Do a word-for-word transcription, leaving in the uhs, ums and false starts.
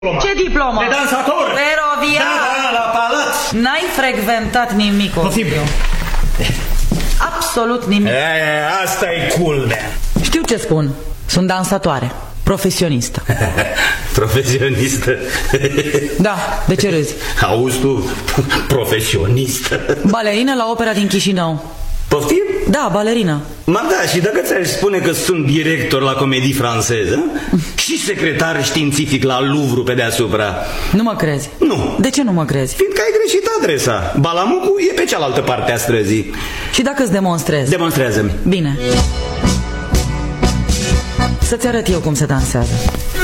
Ce diplomă? De dansator. Feroviar. Da, da, la palat. N-ai frecventat nimic, Ovidiu. Absolut nimic. E, asta e culmea. Știu ce spun. Sunt dansatoare. Profesionistă. Profesionistă? Da, de ce râzi? Auzi tu, profesionistă. Balerină la opera din Chișinău. Poftim? Da, balerină. Ma da, și dacă ți-aș spune că sunt director la Comedie Franceză și secretar științific la Louvre pe deasupra? Nu mă crezi? Nu. De ce nu mă crezi? Fiindcă ai greșit adresa. Balamucu e pe cealaltă parte a străzii. Și dacă îți demonstrez? Demonstrează-mi. Bine. Să-ți arăt eu cum se dansează.